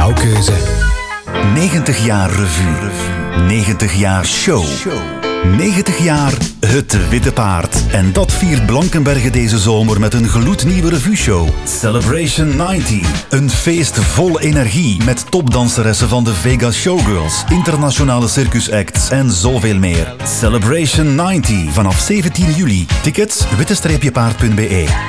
jouw keuze. 90 jaar revue. 90 jaar show. 90 jaar Het Witte Paard. En dat viert Blankenberge deze zomer met een gloednieuwe revue-show. Celebration 90. Een feest vol energie met topdanseressen van de Vegas Showgirls, internationale circusacts en zoveel meer. Celebration 90 vanaf 17 juli. Tickets witte-paard.be.